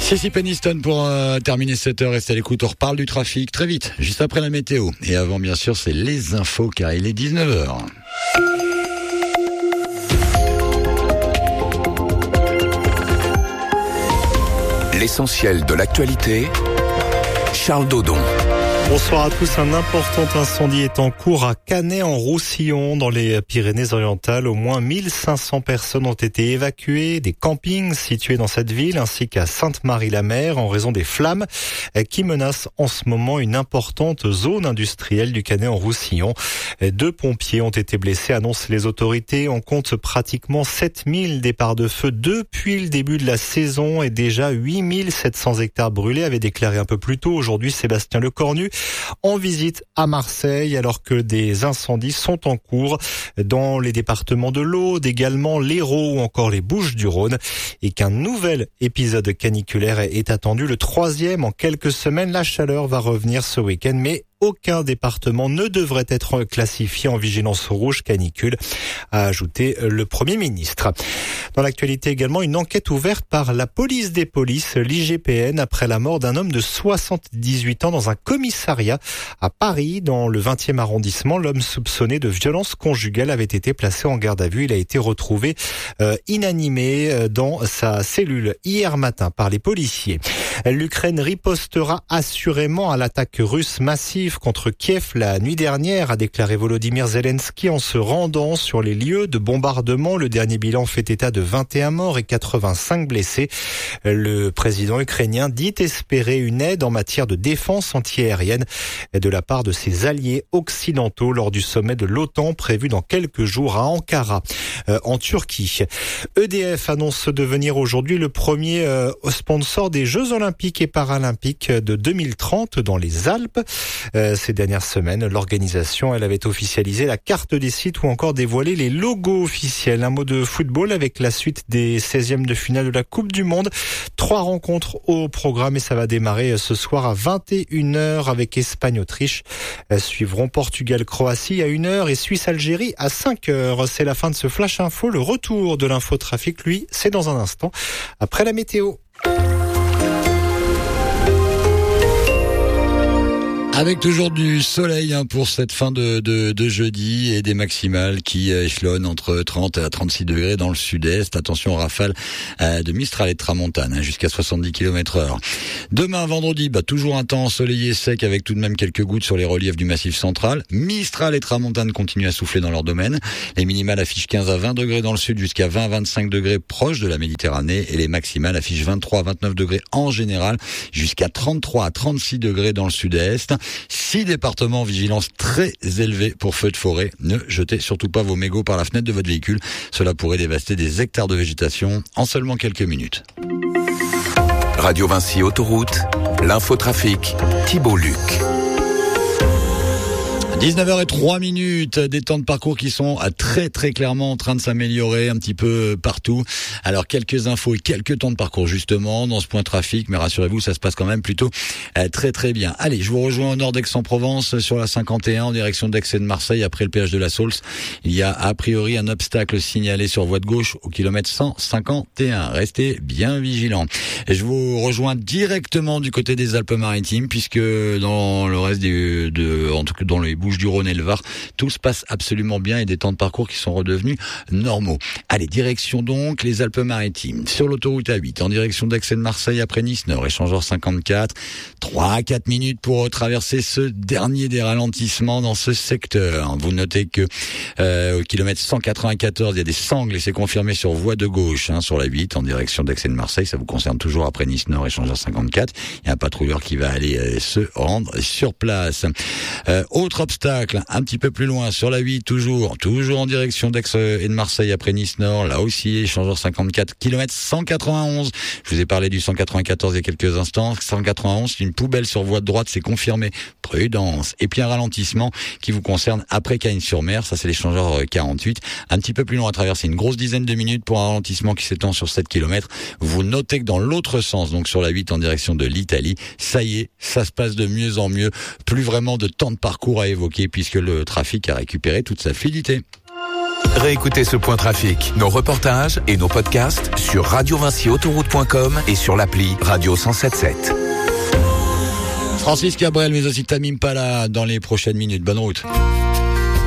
Sissi Peniston pour terminer cette heure. Restez à l'écoute, on reparle du trafic très vite, juste après la météo. Et avant, bien sûr, c'est les infos, car il est 19h. L'essentiel de l'actualité, Charles Dodon. Bonsoir à tous. Un important incendie est en cours à Canet-en-Roussillon, dans les Pyrénées-Orientales. Au moins 1500 personnes ont été évacuées des campings situés dans cette ville, ainsi qu'à Sainte-Marie-la-Mer, en raison des flammes qui menacent en ce moment une importante zone industrielle du Canet-en-Roussillon. 2 pompiers ont été blessés, annoncent les autorités. On compte pratiquement 7000 départs de feu depuis le début de la saison et déjà 8700 hectares brûlés, avait déclaré un peu plus tôt aujourd'hui Sébastien Lecornu, en visite à Marseille, alors que des incendies sont en cours dans les départements de l'Aude, également l'Hérault ou encore les Bouches-du-Rhône, et qu'un nouvel épisode caniculaire est attendu, le 3e en quelques semaines. La chaleur va revenir ce week-end, mais aucun département ne devrait être classifié en vigilance rouge canicule, a ajouté le Premier ministre. Dans l'actualité également, une enquête ouverte par la police des polices, l'IGPN, après la mort d'un homme de 78 ans dans un commissariat à Paris, dans le 20e arrondissement. L'homme soupçonné de violence conjugale avait été placé en garde à vue. Il a été retrouvé inanimé dans sa cellule hier matin par les policiers. L'Ukraine ripostera assurément à l'attaque russe massive contre Kiev la nuit dernière, a déclaré Volodymyr Zelensky en se rendant sur les lieux de bombardement. Le dernier bilan fait état de 21 morts et 85 blessés. Le président ukrainien dit espérer une aide en matière de défense antiaérienne de la part de ses alliés occidentaux lors du sommet de l'OTAN prévu dans quelques jours à Ankara, en Turquie. EDF annonce devenir aujourd'hui le premier sponsor des Jeux Olympiques et Paralympiques de 2030 dans les Alpes. Ces dernières semaines, l'organisation, elle avait officialisé la carte des sites ou encore dévoilé les logos officiels. Un mot de football avec la suite des 16e de finale de la Coupe du Monde. 3 rencontres au programme et ça va démarrer ce soir à 21h avec Espagne-Autriche. Suivront Portugal-Croatie à 1h et Suisse-Algérie à 5h. C'est la fin de ce Flash Info. Le retour de l'infotrafic, lui, c'est dans un instant après la météo. Avec toujours du soleil pour cette fin de jeudi et des maximales qui échelonnent entre 30 à 36 degrés dans le sud-est. Attention aux rafales de Mistral et de Tramontane jusqu'à 70 km/h. Demain, vendredi, toujours un temps ensoleillé sec avec tout de même quelques gouttes sur les reliefs du Massif central. Mistral et Tramontane continuent à souffler dans leur domaine. Les minimales affichent 15 à 20 degrés dans le sud jusqu'à 20 à 25 degrés proches de la Méditerranée et les maximales affichent 23 à 29 degrés en général jusqu'à 33 à 36 degrés dans le sud-est. 6 départements en vigilance très élevée pour feux de forêt. Ne jetez surtout pas vos mégots par la fenêtre de votre véhicule. Cela pourrait dévaster des hectares de végétation en seulement quelques minutes. Radio Vinci Autoroute, l'infotrafic, Thibault Luc. 19h03, des temps de parcours qui sont très très clairement en train de s'améliorer un petit peu partout. Alors quelques infos et quelques temps de parcours justement dans ce point trafic, mais rassurez-vous, ça se passe quand même plutôt très très bien. Allez, je vous rejoins au nord d'Aix-en-Provence sur la 51 en direction d'Aix et de Marseille après le péage de la Saulce. Il y a a priori un obstacle signalé sur voie de gauche au kilomètre 151. Restez bien vigilants. Et je vous rejoins directement du côté des Alpes-Maritimes puisque dans le reste en tout cas dans les Bouches-du-Rhône et le Var, tout se passe absolument bien et des temps de parcours qui sont redevenus normaux. Allez, direction donc les Alpes-Maritimes. Sur l'autoroute A8, en direction d'Aix et de Marseille après Nice-Nord, échangeur 54. 3 à 4 minutes pour traverser ce dernier des ralentissements dans ce secteur. Vous notez que au kilomètre 194, il y a des sangles et c'est confirmé sur voie de gauche, sur la 8, en direction d'Aix et de Marseille. Ça vous concerne toujours après Nice-Nord, échangeur 54. Il y a un patrouilleur qui va aller se rendre sur place. Autre obstacle, un petit peu plus loin, sur la 8, toujours en direction d'Aix et de Marseille après Nice-Nord, là aussi, échangeur 54, kilomètre 191. Je vous ai parlé du 194 il y a quelques instants. 191, c'est une poubelle sur voie de droite, c'est confirmé. Prudence. Et puis un ralentissement qui vous concerne après Cagnes-sur-Mer, ça c'est l'échangeur 48. Un petit peu plus loin à traverser, une grosse dizaine de minutes pour un ralentissement qui s'étend sur 7 km. Vous notez que dans l'autre sens, donc sur la 8 en direction de l'Italie, ça y est, ça se passe de mieux en mieux. Plus vraiment de temps de parcours à évoquer puisque le trafic a récupéré toute sa fluidité. Réécoutez ce point trafic, nos reportages et nos podcasts sur radiovincyautoroute.com et sur l'appli Radio 107.7. Francis Cabrel, mais aussi Tamim Pala dans les prochaines minutes. Bonne route.